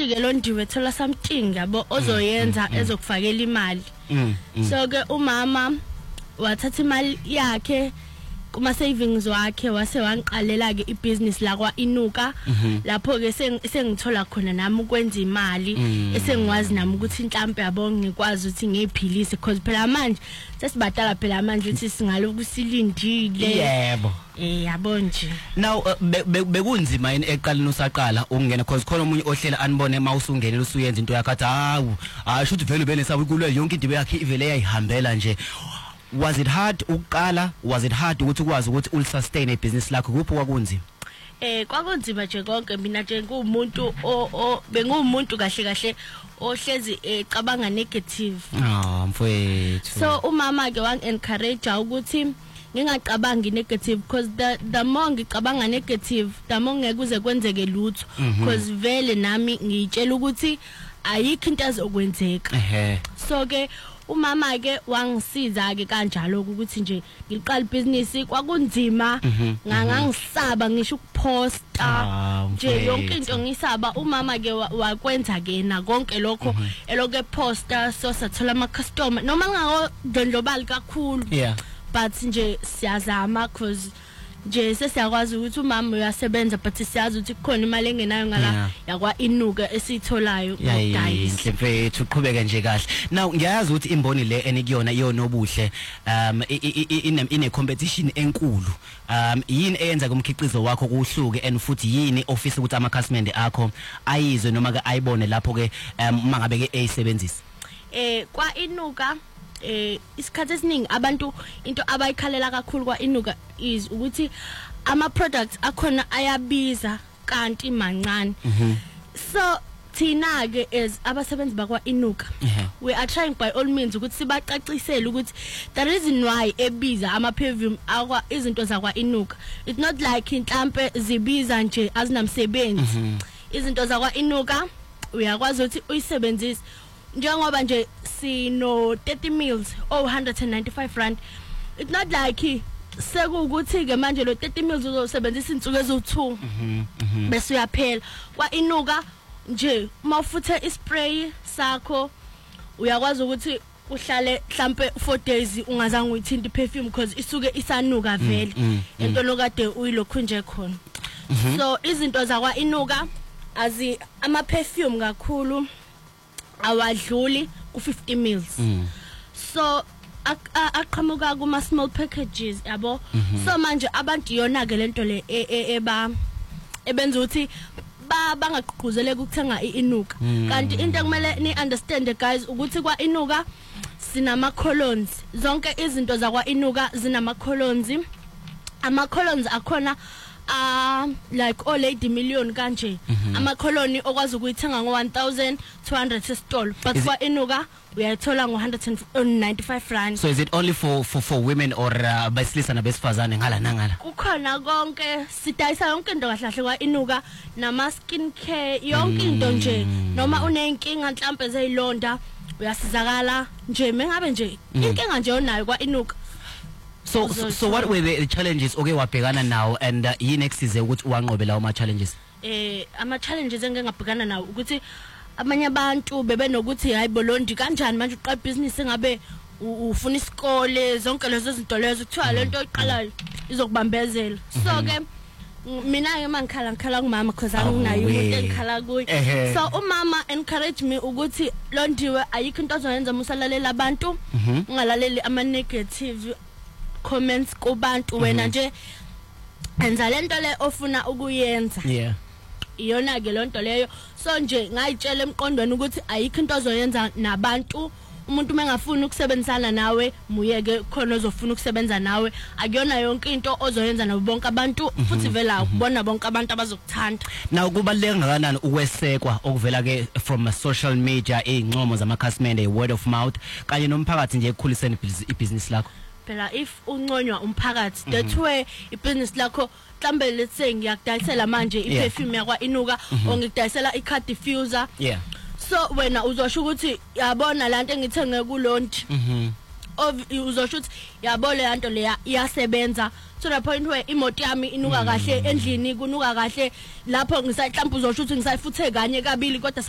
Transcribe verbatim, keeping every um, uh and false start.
kanti ke lo ndiwe thola something yabo ozoyenza ezokufakela imali. So ke umama wathatha imali yakhe kuma savings wakhe wase wanqalela ke ibusiness la kwa Inuka lapho ke sengithola khona nami ukwenza imali esengwazi nami ukuthi inhlampe yabo ngikwazi ukuthi ngiyiphilise because phela manje sesibadala phela manje ukuthi singaloku silindile. Yebo. Eh yabo nje. Now bekunzima yini eqaleni usaqala ungena because khona umunye ohlela anibone mawusungenela usuyenza into yakhe athi hawu asho ukuthi vele vele sabe kulwe yonke into yakhe ivele yayihambela nje. Was it hard uqala? Was it hard ukuthi ukwazi ukuthi ulisustain ibusiness lakho kuphi kwakunzima? Eh kwakunzima nje konke mina nje ngumuntu o bengumuntu kahle kahle ohlezi ecabanga negative. Ah mfowethu. So umama ke wang encourage ukuthi ngingacabangi negative because the the more ngicabanga negative the more ngeke kuze kwenzeke lutho because vele nami ngitshela ukuthi ayikho into ezokwenzeka. Ehe. So ke umama ke wangisiza ke kanjalo ukuthi nje ngiqala business kwakunzima ngangisaba ngisho ukuposta nje yonke into ngisaba umama ke wakwenza ke na konke lokho eloke posta so sathola ama customer noma ngako dondlobali kakhulu. Yeah. But nje siyazama cause nje sesiyakwazi ukuthi umama uyasebenza but siyazi ukuthi kukhona imali engenayo ngala yakwa Inuka esitholayo guys. Mfethu uqhubeke nje kahle. Now ngiyazi ukuthi imboni le enikuyona iyona obuhle um ine ine competition enkulu. Um yini eyenza kumkhiqizo wakho kuhluke and futhi yini office ukuthi amakhasimende akho ayizwe noma ke ayibone lapho ke mangabe ke ayisebenzisa? Eh kwa Inuka eh isikhathi esiningi abantu into abayikhalela kakhulu kwa Inuka is ukuthi ama products akhona ayabiza kanti mancane. So thina ke as abasebenzi bakwa Inuka we are trying by all means ukuthi sibacacisele ukuthi the reason why ebiza ama perfume akwa izinto zakwa Inuka it's not like inhlampe zibiza nje azinamsebenzi. Izinto zakwa Inuka uyakwazi ukuthi uyisebenzise njengoba nje sino thirty mils or one hundred ninety-five rand. It's not like sekukuthi ke manje lo thirty mils uzosebenzisa insuku eziwu-two bese uyaphela. Kwa Inuka nje mawufuthe ispray sakho uyakwazi ukuthi uhlale mhlambe four days ungazange uyithinta perfume because isuke isanuka vele into lokade uyilokhu nje khona. So izinto zakwa Inuka azi ama perfume kakhulu awadluli ku fifty mils. So aqhamuka kuma small packages yabo. So manje abantu yona ke lento le eba ebenza ukuthi ba bangaqhuzeleka ukuthenga iInuka. Kanti into ekumele ni understand guys ukuthi kwa Inuka sinama colognes. Zonke izinto zakwa Inuka zinama colognes. Ama colognes akhona ah like all lady million kanje. Ama colognes okwazi ukuyithenga ngo one thousand two hundred esitolo but kwa Inuka uyayithola ngo one hundred ninety-five rand. So is it only for for for women or uh, besilisa nabesifazane ngala nangala? Kukhona konke sidayisa yonke into kahle kahle kwa Inuka nama skin care yonke into nje noma unenkinga mhlambe zeyilonda uyasizakala nje mengabe nje inkinga nje onayo kwa Inuka. So so, so what were the challenges okay wabhekana now and uh, yini eksize ukuthi uwanqobe lawo ama challenges? Eh ama challenges engeke ngabhekana nawo ukuthi abanye abantu bebe nokuthi hayibo londi kanjani manje uqala business engabe ufuna isikole zonke lezo zinto lezo kuthiwa lento oyiqalayo izokubambezela. So ke mina ke mangikhala ngikhala kumama because anginayo umuntu engikhala kuye. So umama encourage me ukuthi londiwe ayikho into ozoyenza musalalela abantu ungalaleli ama negative comments kubantu wena nje enza lento le ofuna ukuyenza. Yeah. Iyona ke lonto leyo so nje ngayitshela emqondweni ukuthi ayikho into ozoyenza nabantu umuntu mengafuni ukusebenzana nawe muyeke khona ozofuna ukusebenza nawe akuyona yonke into ozoyenza nabo bonke abantu futhi vela ukubona bonke abantu abazokuthanda. Now kubaleka ngakanani ukwesekwa okuvela ke from social media eincomo zamakhasimende word of mouth kanye nomphakathi nje ekukhuliseni ibusiness lakho? Phela if unconywa umphakathi that way ibusiness lakho mhlambe let's say ngiyakudayisela manje iperfume yakwa Inuka or ngikudayisela icar diffuser. Yeah. So wena uzosho ukuthi yabona la nto engithenge kulondi uzosho ukuthi yabona la nto leya iyasebenza to the point where imoto yami inuka kahle endlini kunuka kahle lapho ngisahlampa uzosho ukuthi ngisayifuthe kanye kabili kodwa